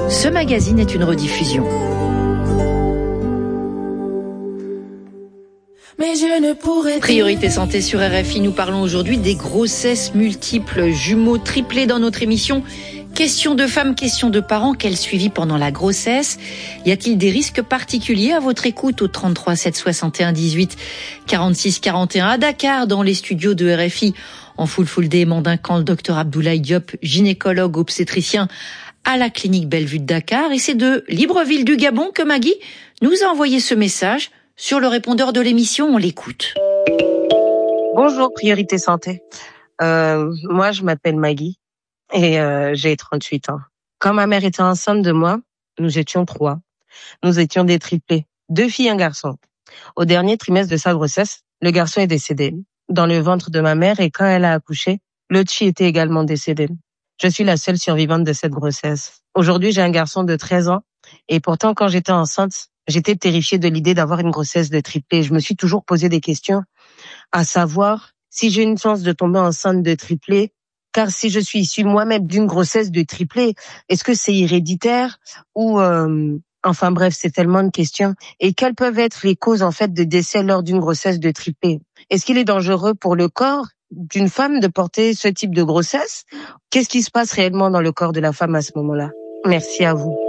Ce magazine est une rediffusion. Priorité santé sur RFI, nous parlons aujourd'hui des grossesses multiples, jumeaux, triplés dans notre émission. Question de femmes, question de parents, quel suivi pendant la grossesse? Y a-t-il des risques particuliers à votre écoute au 33 7 61 18 46 41 à Dakar, dans les studios de RFI, en full day, Mandincan, le docteur Abdoulaye Diop, gynécologue obstétricien à la clinique Bellevue de Dakar. Et c'est de Libreville du Gabon que Maggie nous a envoyé ce message sur le répondeur de l'émission. On l'écoute. Bonjour, Priorité Santé. Moi, je m'appelle Maggie et j'ai 38 ans. Quand ma mère était enceinte de moi, nous étions 3. Nous étions des triplés, 2 filles et un garçon. Au dernier trimestre de sa grossesse, le garçon est décédé dans le ventre de ma mère, et quand elle a accouché, l'autre fille était également décédée. Je suis la seule survivante de cette grossesse. Aujourd'hui, j'ai un garçon de 13 ans et pourtant, quand j'étais enceinte, j'étais terrifiée de l'idée d'avoir une grossesse de triplé. Je me suis toujours posé des questions, à savoir si j'ai une chance de tomber enceinte de triplé, car si je suis issue moi-même d'une grossesse de triplé, est-ce que c'est héréditaire ou enfin bref, c'est tellement de questions. Et quelles peuvent être les causes en fait de décès lors d'une grossesse de triplé? Est-ce qu'il est dangereux pour le corps d'une femme de porter ce type de grossesse? Qu'est-ce qui se passe réellement dans le corps de la femme à ce moment-là? Merci à vous.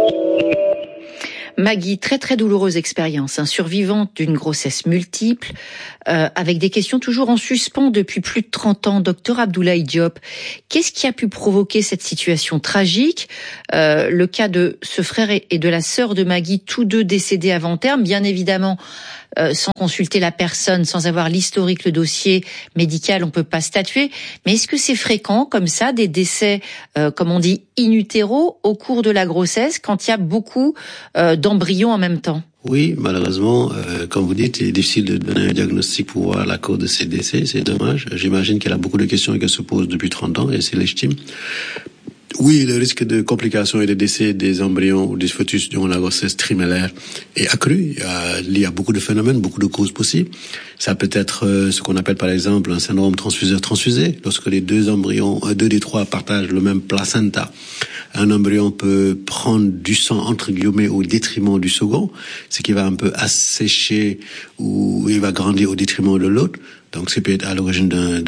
Maggie, très douloureuse expérience, survivante d'une grossesse multiple, avec des questions toujours en suspens depuis plus de 30 ans. Docteur Abdoulaye Diop, qu'est-ce qui a pu provoquer cette situation tragique? Le cas de ce frère et de la sœur de Maggie, tous deux décédés avant terme, bien évidemment. Sans consulter la personne, sans avoir l'historique, le dossier médical, on peut pas statuer. Mais est-ce que c'est fréquent, comme ça, des décès, comme on dit, in utero, au cours de la grossesse, quand il y a beaucoup d'embryons en même temps? Oui, malheureusement, comme vous dites, il est difficile de donner un diagnostic pour voir la cause de ces décès. C'est dommage. J'imagine qu'elle a beaucoup de questions et qu'elle se pose depuis 30 ans, et c'est légitime. Oui, le risque de complications et de décès des embryons ou des fœtus durant la grossesse trimellaire est accru. Il y a beaucoup de phénomènes, beaucoup de causes possibles. Ça peut être ce qu'on appelle par exemple un syndrome transfuseur-transfusé. Lorsque les deux embryons, 2 des 3 partagent le même placenta, un embryon peut prendre du sang entre guillemets au détriment du second, ce qui va un peu assécher ou il va grandir au détriment de l'autre. Donc, ça peut être à l'origine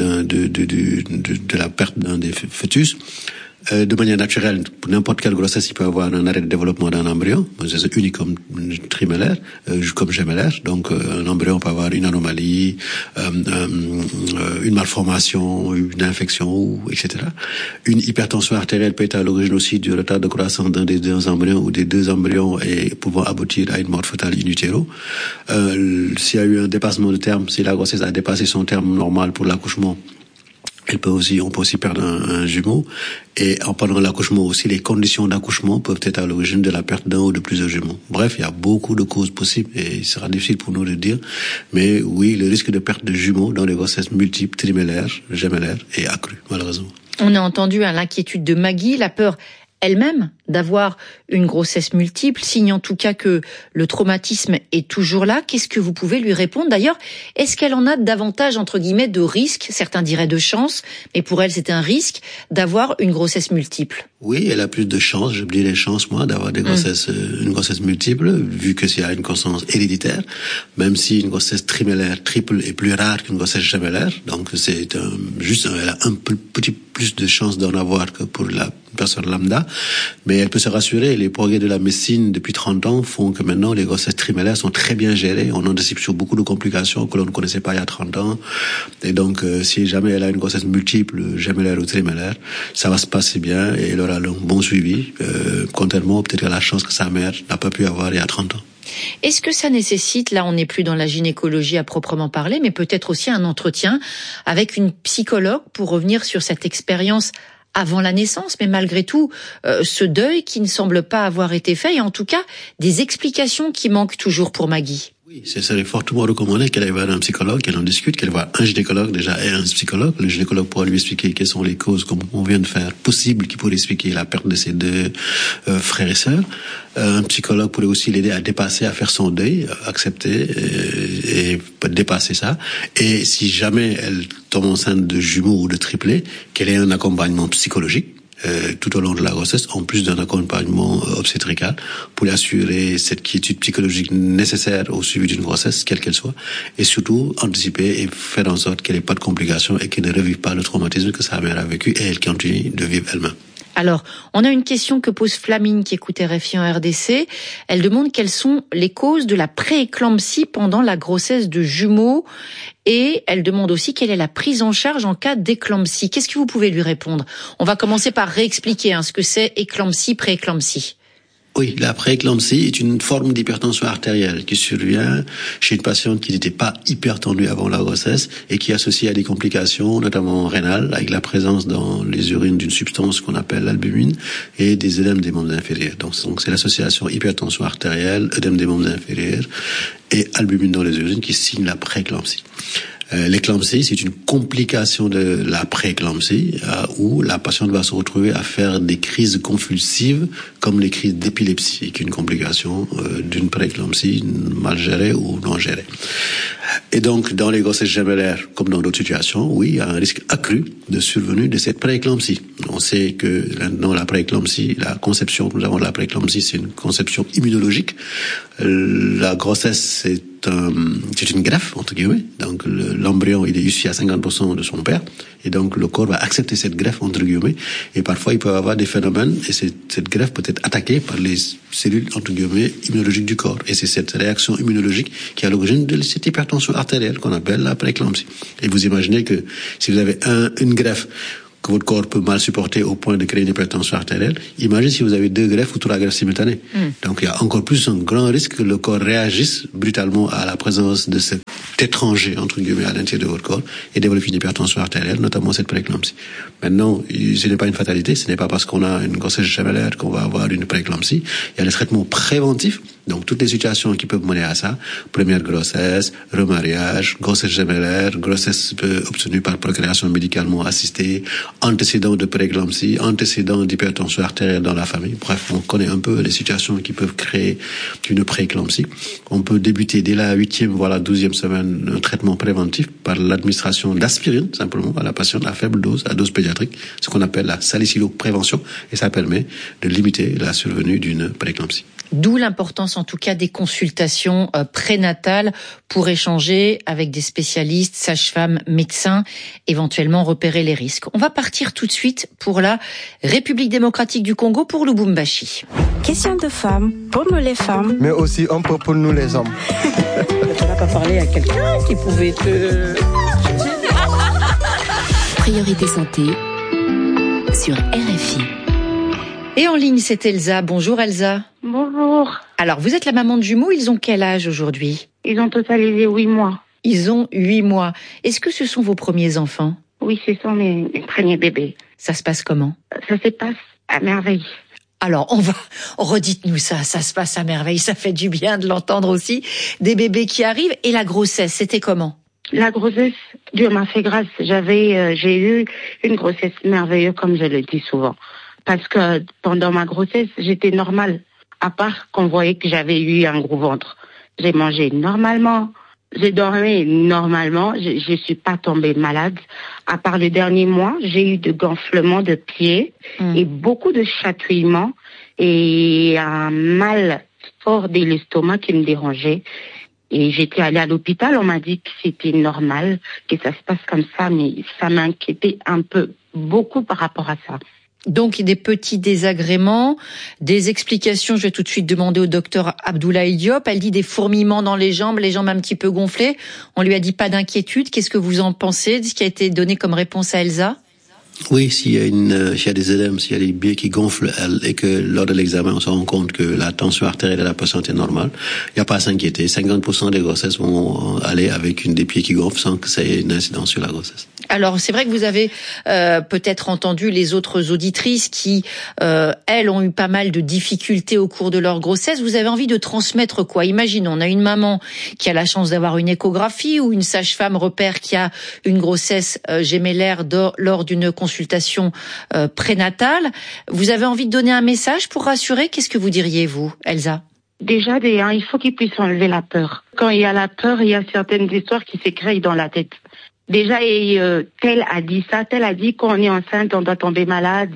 de la perte d'un des fœtus. De manière naturelle, pour n'importe quelle grossesse, il peut y avoir un arrêt de développement d'un embryon. C'est unique comme trimellaire, comme gémellaire. Donc, un embryon peut avoir une anomalie, une malformation, une infection, etc. Une hypertension artérielle peut être à l'origine aussi du retard de croissance d'un des 2 embryons ou des 2 embryons et pouvant aboutir à une mort fœtale in utero. S'il y a eu un dépassement de terme, si la grossesse a dépassé son terme normal pour l'accouchement, on peut aussi perdre un jumeau. Et pendant l'accouchement aussi, les conditions d'accouchement peuvent être à l'origine de la perte d'un ou de plusieurs jumeaux. Bref, il y a beaucoup de causes possibles et il sera difficile pour nous de dire. Mais oui, le risque de perte de jumeaux dans les grossesses multiples, trimellaires, gémellaires est accru, malheureusement. On a entendu l'inquiétude de Maggie, la peur elle-même d'avoir une grossesse multiple, signe en tout cas que le traumatisme est toujours là. Qu'est-ce que vous pouvez lui répondre? D'ailleurs, est-ce qu'elle en a davantage, entre guillemets, de risques? Certains diraient de chance, mais pour elle, c'est un risque d'avoir une grossesse multiple. Oui, elle a plus de chances, je dis les chances, moi, d'avoir des grossesses, une grossesse multiple, vu que s'il y a une croissance héréditaire, même si une grossesse trimellaire triple est plus rare qu'une grossesse gémellaire. Donc, c'est elle a un petit plus de chances d'en avoir que pour la personne lambda. Mais elle peut se rassurer, les progrès de la médecine depuis 30 ans font que maintenant les grossesses trimellaires sont très bien gérées. On anticipe sur beaucoup de complications que l'on ne connaissait pas il y a 30 ans. Et donc, si jamais elle a une grossesse multiple, gémellaire ou trimellaire, ça va se passer bien et elle aura un bon suivi. Contrairement peut-être à la chance que sa mère n'a pas pu avoir il y a 30 ans. Est-ce que ça nécessite, là on n'est plus dans la gynécologie à proprement parler, mais peut-être aussi un entretien avec une psychologue pour revenir sur cette expérience avant la naissance, mais malgré tout, ce deuil qui ne semble pas avoir été fait, et en tout cas, des explications qui manquent toujours pour Maggie. Oui, c'est fortement recommandé qu'elle aille voir un psychologue, qu'elle en discute, qu'elle voit un gynécologue déjà et un psychologue. Le gynécologue pourra lui expliquer quelles sont les causes, comme on vient de faire, possibles, qui pourraient expliquer la perte de ses 2 frères et sœurs. Un psychologue pourrait aussi l'aider à dépasser, à faire son deuil, accepter et dépasser ça. Et si jamais elle tombe enceinte de jumeaux ou de triplés, qu'elle ait un accompagnement psychologique. tout au long de la grossesse, en plus d'un accompagnement obstétrical, pour lui assurer cette quiétude psychologique nécessaire au suivi d'une grossesse, quelle qu'elle soit, et surtout anticiper et faire en sorte qu'elle n'ait pas de complications et qu'elle ne revive pas le traumatisme que sa mère a vécu et elle continue de vivre elle-même. Alors, on a une question que pose Flamine qui écoute RFI en RDC. Elle demande quelles sont les causes de la prééclampsie pendant la grossesse de jumeaux et elle demande aussi quelle est la prise en charge en cas d'éclampsie. Qu'est-ce que vous pouvez lui répondre? On va commencer par réexpliquer ce que c'est éclampsie, prééclampsie. Oui, la prééclampsie est une forme d'hypertension artérielle qui survient chez une patiente qui n'était pas hypertendue avant la grossesse et qui est associée à des complications, notamment rénales, avec la présence dans les urines d'une substance qu'on appelle l'albumine et des œdèmes des membres inférieurs. Donc c'est l'association hypertension artérielle, œdème des membres inférieurs et albumine dans les urines qui signe la prééclampsie. L'éclampsie, c'est une complication de la prééclampsie où la patiente va se retrouver à faire des crises convulsives comme les crises d'épilepsie, qui est une complication d'une prééclampsie mal gérée ou non gérée. Et donc, dans les grossesses gemellaires, comme dans d'autres situations, oui, il y a un risque accru de survenue de cette prééclampsie. On sait que dans la prééclampsie, la conception que nous avons de la prééclampsie, c'est une conception immunologique. La grossesse, c'est une greffe, entre guillemets. Donc, l'embryon, il est issu à 50% de son père. Et donc, le corps va accepter cette greffe, entre guillemets. Et parfois, il peut y avoir des phénomènes, et cette greffe peut être attaquée par les cellules, entre guillemets, immunologiques du corps. Et c'est cette réaction immunologique qui est à l'origine de cette hypertension artérielle qu'on appelle la prééclampsie. Et vous imaginez que si vous avez une greffe que votre corps peut mal supporter au point de créer une hypertension artérielle, imaginez si vous avez 2 greffes ou 3 greffes simultanées. Donc il y a encore plus un grand risque que le corps réagisse brutalement à la présence de cet étranger, entre guillemets, à l'intérieur de votre corps et développer une hypertension artérielle, notamment cette prééclampsie. Maintenant, ce n'est pas une fatalité, ce n'est pas parce qu'on a une grossesse gemellaire qu'on va avoir une prééclampsie. Il y a les traitements préventifs, donc toutes les situations qui peuvent mener à ça. Première grossesse, remariage, grossesse gemellaire, grossesse obtenue par procréation médicalement assistée, antécédents de prééclampsie, antécédents d'hypertension artérielle dans la famille. Bref, on connaît un peu les situations qui peuvent créer une prééclampsie. On peut débuter dès la 8e, voire la 12e semaine un traitement préventif par l'administration d'aspirine, simplement, à la patiente à faible dose, à dose pédiatrique, ce qu'on appelle la salicyloprévention, et ça permet de limiter la survenue d'une prééclampsie. D'où l'importance, en tout cas, des consultations prénatales pour échanger avec des spécialistes, sages-femmes, médecins, éventuellement repérer les risques. On va partir tout de suite pour la République démocratique du Congo, pour Lubumbashi. Question de femmes, pour nous les femmes. Mais aussi un peu pour nous les hommes. Tu n'as pas parlé à quelqu'un qui pouvait te... Priorité santé sur RFI. Et en ligne, c'est Elsa. Bonjour Elsa. Bonjour. Alors, vous êtes la maman de jumeaux, ils ont quel âge aujourd'hui? Ils ont totalisé 8 mois. Ils ont 8 mois. Est-ce que ce sont vos premiers enfants? Oui, ce sont mes premiers bébés. Ça se passe comment? Ça se passe à merveille. Alors, redites-nous ça se passe à merveille, ça fait du bien de l'entendre aussi. Des bébés qui arrivent, et la grossesse, c'était comment? La grossesse, Dieu m'a fait grâce. J'ai eu une grossesse merveilleuse, comme je le dis souvent. Parce que pendant ma grossesse, j'étais normale. À part qu'on voyait que j'avais eu un gros ventre. J'ai mangé normalement. J'ai dormi normalement. Je suis pas tombée malade. À part le dernier mois, j'ai eu de gonflements de pieds et beaucoup de chatouillements et un mal fort de l'estomac qui me dérangeait. Et j'étais allée à l'hôpital. On m'a dit que c'était normal, que ça se passe comme ça, mais ça m'inquiétait beaucoup par rapport à ça. Donc, des petits désagréments, des explications. Je vais tout de suite demander au docteur Abdoulaye Diop. Elle dit des fourmillements dans les jambes un petit peu gonflées. On lui a dit pas d'inquiétude. Qu'est-ce que vous en pensez de ce qui a été donné comme réponse à Elsa? Oui, s'il y a des œdèmes, s'il y a des biais qui gonflent et que lors de l'examen, on se rend compte que la tension artérielle de la patiente est normale, il n'y a pas à s'inquiéter. 50% des grossesses vont aller avec des pieds qui gonflent sans que ça ait une incidence sur la grossesse. Alors, c'est vrai que vous avez peut-être entendu les autres auditrices qui, elles, ont eu pas mal de difficultés au cours de leur grossesse. Vous avez envie de transmettre quoi? Imaginons, on a une maman qui a la chance d'avoir une échographie ou une sage-femme repère qui a une grossesse gémellaire lors d'une consultation prénatale. Vous avez envie de donner un message pour rassurer? Qu'est-ce que vous diriez, vous, Elsa? Déjà, il faut qu'ils puissent enlever la peur. Quand il y a la peur, il y a certaines histoires qui s'écrivent dans la tête. Déjà, tel a dit ça, tel a dit qu'on est enceinte, on doit tomber malade,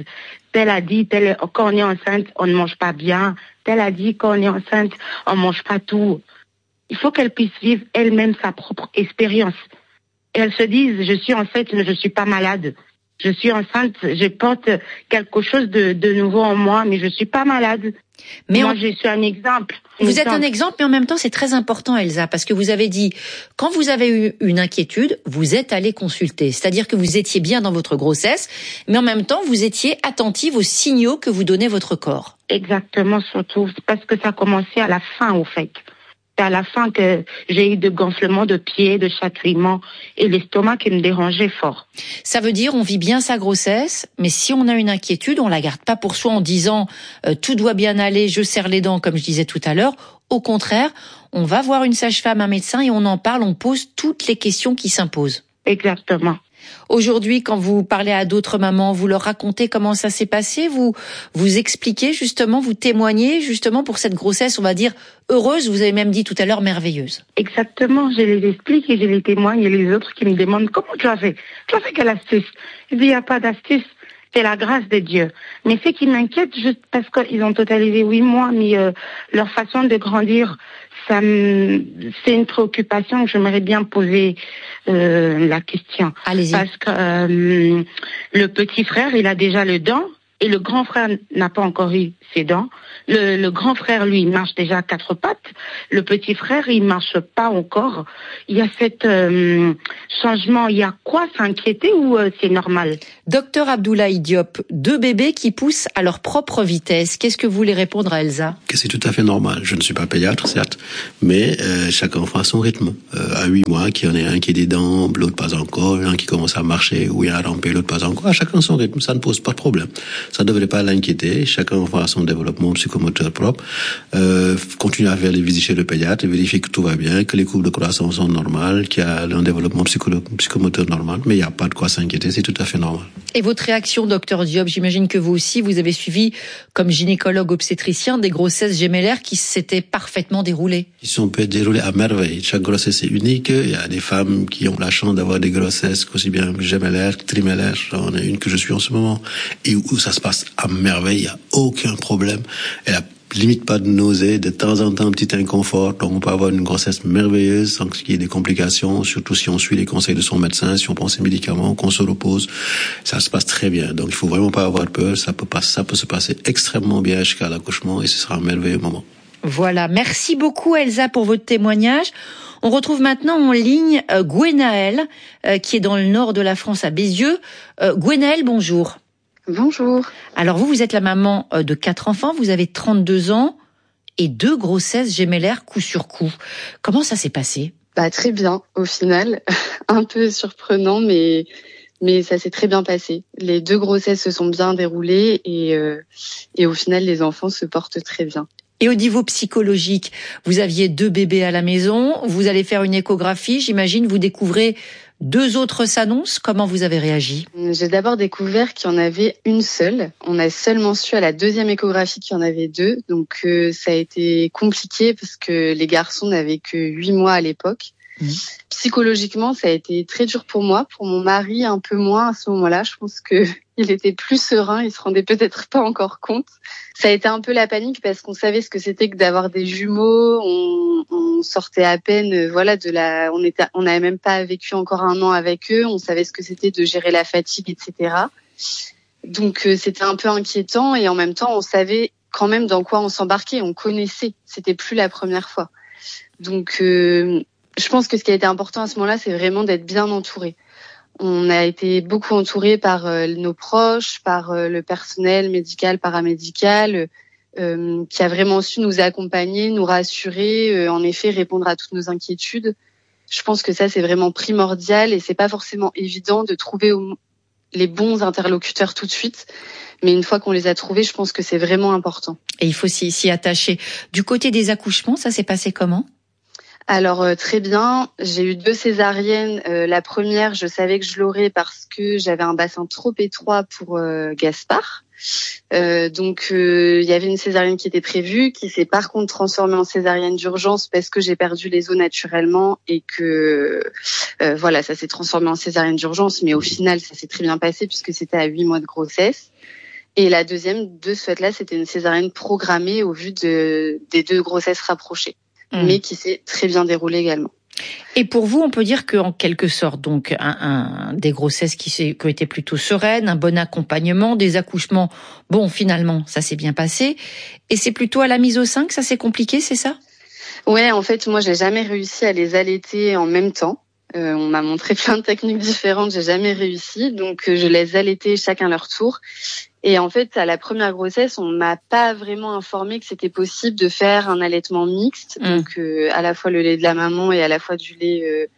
Tel a dit, quand on est enceinte, on ne mange pas bien. Tel a dit, quand on est enceinte, on ne mange pas tout. Il faut qu'elle puisse vivre elle-même sa propre expérience. Et elle se dise, je suis enceinte, mais je ne suis pas malade. Je suis enceinte, je porte quelque chose de nouveau en moi, mais je ne suis pas malade. Mais moi, je suis un exemple. Vous êtes un exemple, mais en même temps, c'est très important, Elsa, parce que vous avez dit, quand vous avez eu une inquiétude, vous êtes allé consulter. C'est-à-dire que vous étiez bien dans votre grossesse, mais en même temps, vous étiez attentive aux signaux que vous donnait votre corps. Exactement, surtout, parce que ça a commencé à la fin, au fait. C'est à la fin que j'ai eu de gonflements de pieds, de chatouillements et l'estomac qui me dérangeait fort. Ça veut dire on vit bien sa grossesse, mais si on a une inquiétude, on la garde pas pour soi en disant tout doit bien aller, je serre les dents comme je disais tout à l'heure. Au contraire, on va voir une sage-femme, un médecin et on en parle, on pose toutes les questions qui s'imposent. Exactement. Aujourd'hui, quand vous parlez à d'autres mamans, vous leur racontez comment ça s'est passé, vous expliquez justement, vous témoignez justement pour cette grossesse, on va dire, heureuse, vous avez même dit tout à l'heure merveilleuse. Exactement, je les explique et je les témoigne et les autres qui me demandent comment tu as fait. Tu as fait quelle astuce? Je dis, il n'y a pas d'astuce, c'est la grâce de Dieu. Mais ce qui m'inquiète, juste parce qu'ils ont totalisé 8 mois, mais leur façon de grandir, c'est une préoccupation que j'aimerais bien poser la question. Allez-y. Parce que le petit frère, il a déjà le dent et le grand frère n'a pas encore eu ses dents. Le grand frère, lui, il marche déjà à 4 pattes. Le petit frère, il marche pas encore. Il y a cet changement. Il y a quoi s'inquiéter ou c'est normal? Docteur Abdoulaye Diop, 2 bébés qui poussent à leur propre vitesse. Qu'est-ce que vous voulez répondre à Elsa? Que c'est tout à fait normal. Je ne suis pas pédiatre, certes, mais chaque enfant a son rythme. À 8 mois, qu'il y en ait un qui a des dents, l'autre pas encore, un qui commence à marcher, ou il y a un rampé, l'autre pas encore. À chacun son rythme, ça ne pose pas de problème. Ça ne devrait pas l'inquiéter. Chaque enfant a son développement psychomoteur propre. Continuer à faire les visites chez le pédiatre, vérifier que tout va bien, que les courbes de croissance sont normales, qu'il y a un développement psychomoteur normal, mais il n'y a pas de quoi s'inquiéter, c'est tout à fait normal. Et votre réaction, docteur Diop, j'imagine que vous aussi, vous avez suivi, comme gynécologue obstétricien, des grossesses gémellaires qui s'étaient parfaitement déroulées. Ils sont déroulés à merveille. Chaque grossesse est unique. Il y a des femmes qui ont la chance d'avoir des grossesses aussi bien gémellaires que trimellaires. J'en ai une que je suis en ce moment et où ça se passe à merveille. Il n'y a aucun problème. Elle a limite pas de nausées, de temps en temps un petit inconfort, donc on peut avoir une grossesse merveilleuse sans qu'il y ait des complications, surtout si on suit les conseils de son médecin, si on prend ses médicaments, qu'on se repose, ça se passe très bien. Donc il faut vraiment pas avoir peur, ça peut se passer extrêmement bien jusqu'à l'accouchement et ce sera un merveilleux moment. Voilà, merci beaucoup Elsa pour votre témoignage. On retrouve maintenant en ligne Gwenaëlle, qui est dans le nord de la France à Bézieux. Gwenaëlle, bonjour. Bonjour. Alors vous êtes la maman de 4 enfants, vous avez 32 ans et 2 grossesses gémellaires coup sur coup. Comment ça s'est passé? Très bien, au final. Un peu surprenant, mais ça s'est très bien passé. Les 2 grossesses se sont bien déroulées et au final, les enfants se portent très bien. Et au niveau psychologique, vous aviez 2 bébés à la maison, vous allez faire une échographie, j'imagine, vous découvrez 2 autres s'annoncent. Comment vous avez réagi? J'ai d'abord découvert qu'il y en avait une seule. On a seulement su à la 2e échographie qu'il y en avait 2. Donc ça a été compliqué parce que les garçons n'avaient que 8 mois à l'époque. Psychologiquement, ça a été très dur pour moi. Pour mon mari, un peu moins à ce moment-là. Je pense qu'il était plus serein. Il se rendait peut-être pas encore compte. Ça a été un peu la panique parce qu'on savait ce que c'était que d'avoir des jumeaux. On sortait à peine, on n'avait même pas vécu encore 1 an avec eux. On savait ce que c'était de gérer la fatigue, etc. Donc c'était un peu inquiétant et en même temps, on savait quand même dans quoi on s'embarquait. On connaissait. C'était plus la première fois. Donc je pense que ce qui a été important à ce moment-là, c'est vraiment d'être bien entouré. On a été beaucoup entouré par nos proches, par le personnel médical, paramédical, qui a vraiment su nous accompagner, nous rassurer, en effet répondre à toutes nos inquiétudes. Je pense que ça, c'est vraiment primordial et c'est pas forcément évident de trouver les bons interlocuteurs tout de suite. Mais une fois qu'on les a trouvés, je pense que c'est vraiment important. Et il faut s'y attacher. Du côté des accouchements, ça s'est passé comment ? Alors très bien, j'ai eu 2 césariennes. La première, je savais que je l'aurais parce que j'avais un bassin trop étroit pour Gaspard. Donc il y avait une césarienne qui était prévue, qui s'est par contre transformée en césarienne d'urgence parce que j'ai perdu les os naturellement et que ça s'est transformé en césarienne d'urgence. Mais au final, ça s'est très bien passé puisque c'était à 8 mois de grossesse. Et la deuxième, de ce fait-là, c'était une césarienne programmée au vu des 2 grossesses rapprochées, mais qui s'est très bien déroulée également. Et pour vous, on peut dire qu'en quelque sorte, donc, des grossesses qui ont été plutôt sereines, un bon accompagnement, des accouchements, bon, finalement, ça s'est bien passé. Et c'est plutôt à la mise au sein que ça s'est compliqué, c'est ça? Ouais, en fait, moi, j'ai jamais réussi à les allaiter en même temps. On m'a montré plein de techniques différentes, j'ai jamais réussi. Donc, je les allaitais chacun leur tour. Et en fait, à la première grossesse, on m'a pas vraiment informé que c'était possible de faire un allaitement mixte, donc à la fois le lait de la maman et à la fois du lait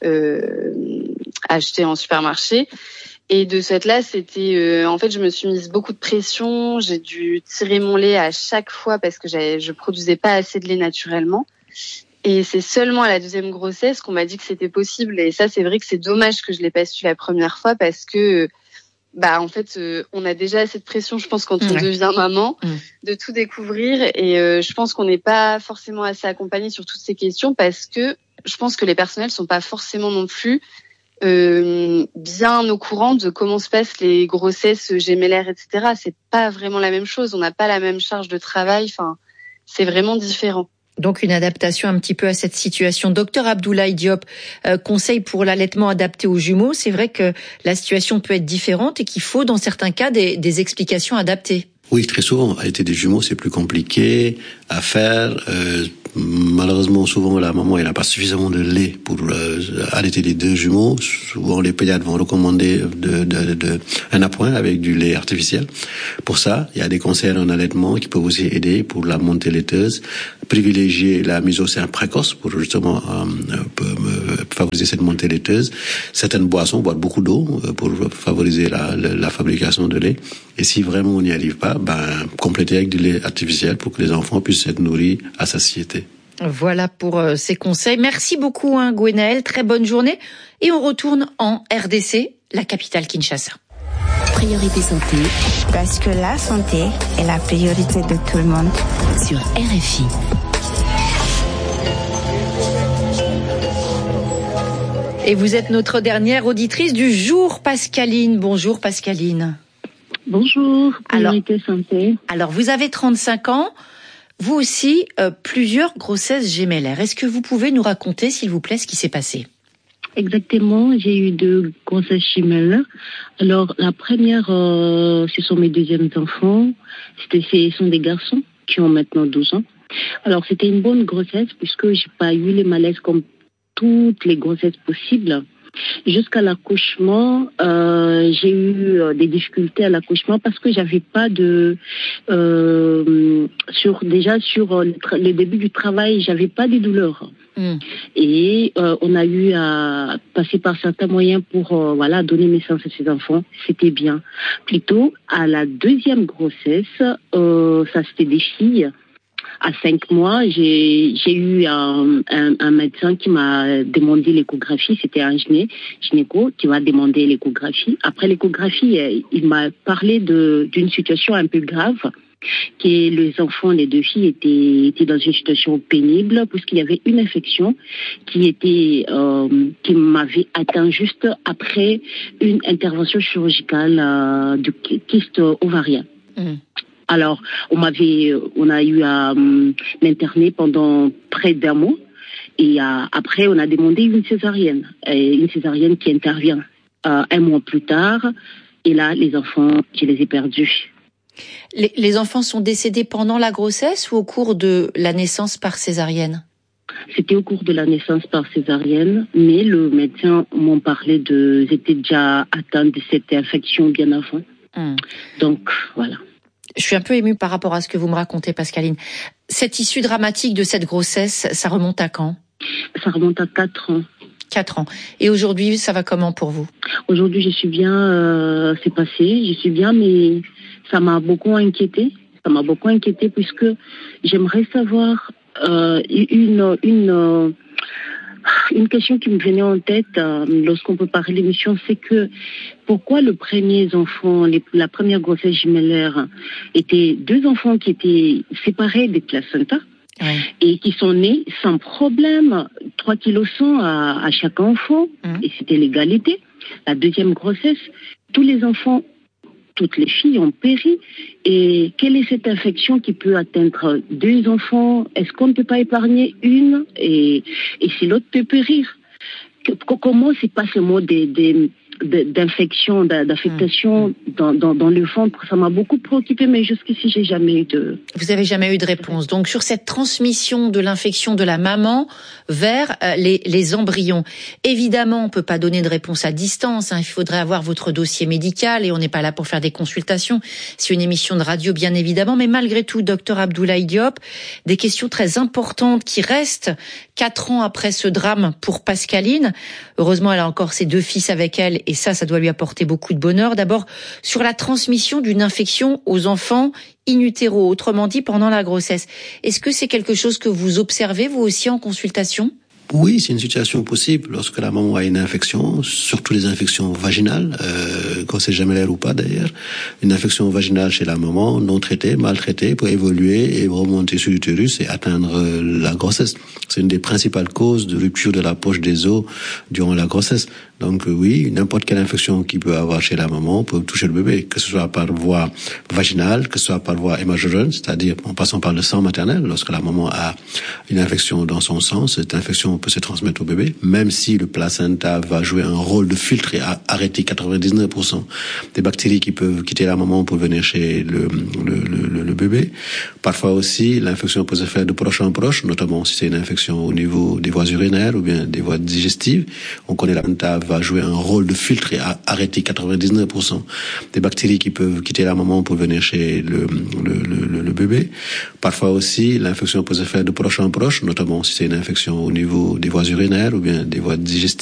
acheté en supermarché. Et de ce fait-là, c'était en fait, je me suis mise beaucoup de pression. J'ai dû tirer mon lait à chaque fois parce que je produisais pas assez de lait naturellement. Et c'est seulement à la deuxième grossesse qu'on m'a dit que c'était possible. Et ça, c'est vrai que c'est dommage que je l'ai pas su la première fois parce que en fait, on a déjà assez de pression, je pense, quand on devient maman, de tout découvrir. Et je pense qu'on n'est pas forcément assez accompagné sur toutes ces questions parce que je pense que les personnels sont pas forcément non plus bien au courant de comment se passent les grossesses gémellaires, etc. C'est pas vraiment la même chose. On n'a pas la même charge de travail. Enfin, c'est vraiment différent. Donc une adaptation un petit peu à cette situation. Docteur Abdoulaye Diop, conseil pour l'allaitement adapté aux jumeaux. C'est vrai que la situation peut être différente et qu'il faut dans certains cas des explications adaptées. Oui, très souvent, allaiter des jumeaux, c'est plus compliqué à faire. Malheureusement, souvent, la maman, elle n'a pas suffisamment de lait pour allaiter les 2 jumeaux. Souvent, les pédiatres vont recommander un appoint avec du lait artificiel. Pour ça, il y a des conseils en allaitement qui peuvent aussi aider pour la montée laiteuse. Privilégier la mise au sein précoce pour justement favoriser cette montée laiteuse. Certaines boissons boivent beaucoup d'eau pour favoriser la fabrication de lait. Et si vraiment on n'y arrive pas, compléter avec du lait artificiel pour que les enfants puissent être nourris à satiété. Voilà pour ces conseils. Merci beaucoup, Gwenaël. Très bonne journée. Et on retourne en RDC, la capitale Kinshasa. Priorité santé. Parce que la santé est la priorité de tout le monde. Sur RFI. Et vous êtes notre dernière auditrice du jour, Pascaline. Bonjour, Pascaline. Bonjour, Priorité santé. Alors, vous avez 35 ans. Vous aussi, plusieurs grossesses gémellaires. Est-ce que vous pouvez nous raconter, s'il vous plaît, ce qui s'est passé? Exactement, j'ai eu 2 grossesses gémellaires. Alors, la première, ce sont mes deuxièmes enfants. Ce sont des garçons qui ont maintenant 12 ans. Alors, c'était une bonne grossesse puisque j'ai pas eu les malaises comme toutes les grossesses possibles. Jusqu'à l'accouchement, j'ai eu des difficultés à l'accouchement parce que j'avais pas de sur le début du travail, j'avais pas de douleurs. Et on a eu à passer par certains moyens pour donner naissance à ces enfants. C'était bien. Plutôt à la deuxième grossesse, ça c'était des filles. À 5 mois, j'ai eu un médecin qui m'a demandé l'échographie. C'était un gynéco qui m'a demandé l'échographie. Après l'échographie, il m'a parlé d'une situation un peu grave, que les enfants, les 2 filles étaient dans une situation pénible puisqu'il y avait une infection qui m'avait atteint juste après une intervention chirurgicale de kyste ovarien. Alors, on a eu à m'interner pendant près d'1 mois et après on a demandé une césarienne qui intervient 1 mois plus tard. Et là, les enfants, je les ai perdus. Les enfants sont décédés pendant la grossesse ou au cours de la naissance par césarienne? C'était au cours de la naissance par césarienne, mais le médecin m'en parlait j'étais déjà atteinte de cette infection bien avant. Donc, voilà. Je suis un peu émue par rapport à ce que vous me racontez, Pascaline. Cette issue dramatique de cette grossesse, ça remonte à quand? Ça remonte à 4 ans. 4 ans. Et aujourd'hui, ça va comment pour vous? Aujourd'hui, je suis bien, c'est passé, je suis bien, mais ça m'a beaucoup inquiétée. Ça m'a beaucoup inquiétée puisque j'aimerais savoir une question qui me venait en tête lorsqu'on préparait l'émission, c'est que pourquoi le premier enfant, la première grossesse gémellaire, étaient 2 enfants qui étaient séparés des placentas et qui sont nés sans problème, 3,1 kg à chaque enfant, et c'était l'égalité. La deuxième grossesse, tous les enfants toutes les filles ont péri. Et quelle est cette infection qui peut atteindre 2 enfants? Est-ce qu'on ne peut pas épargner une et si l'autre peut périr? Comment se passe le mot d'infection, d'affectation dans le ventre? Ça m'a beaucoup préoccupée, mais jusqu'ici, j'ai jamais eu de... Vous avez jamais eu de réponse. Donc, sur cette transmission de l'infection de la maman vers les embryons. Évidemment, on peut pas donner de réponse à distance, hein. Il faudrait avoir votre dossier médical et on n'est pas là pour faire des consultations. C'est une émission de radio, bien évidemment. Mais malgré tout, docteur Abdoulaye Diop, des questions très importantes qui restent 4 ans après ce drame pour Pascaline. Heureusement, elle a encore ses 2 fils avec elle et ça doit lui apporter beaucoup de bonheur. D'abord, sur la transmission d'une infection aux enfants in utero, autrement dit pendant la grossesse. Est-ce que c'est quelque chose que vous observez, vous aussi, en consultation ? Oui, c'est une situation possible lorsque la maman a une infection, surtout les infections vaginales, qu'on sait gemellaire ou pas d'ailleurs. Une infection vaginale chez la maman, non traitée, mal traitée, peut évoluer et remonter sur l'utérus et atteindre la grossesse. C'est une des principales causes de rupture de la poche des os durant la grossesse. Donc oui, n'importe quelle infection qu'il peut avoir chez la maman peut toucher le bébé, que ce soit par voie vaginale, que ce soit par voie hémorragique, c'est-à-dire en passant par le sang maternel. Lorsque la maman a une infection dans son sang, cette infection peut se transmettre au bébé, même si le placenta va jouer un rôle de filtre et arrêter 99% des bactéries qui peuvent quitter la maman pour venir chez le bébé. Parfois aussi, l'infection peut se faire de proche en proche, notamment si c'est une infection au niveau des voies urinaires ou bien des voies digestives. On connaît la placenta va jouer un rôle de filtre et arrêter 99% des bactéries qui peuvent quitter la maman pour venir chez le bébé. Parfois aussi, l'infection peut se faire de proche en proche, notamment si c'est une infection au niveau des voies urinaires ou bien des voies digestives.